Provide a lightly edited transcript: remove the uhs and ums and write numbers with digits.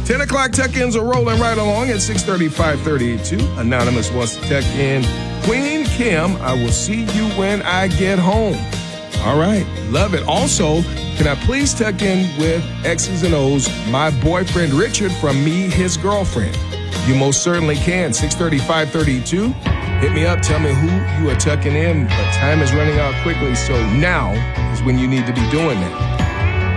10 o'clock tuck-ins are rolling right along at 6:30, 5:32. Anonymous wants to tuck in. Queen Kim, I will see you when I get home. All right, love it. Also, can I please tuck in with X's and O's, my boyfriend Richard from Me, His Girlfriend? You most certainly can. 6:30, 5:32. Hit me up. Tell me who you are tucking in. But time is running out quickly, so now is when you need to be doing that.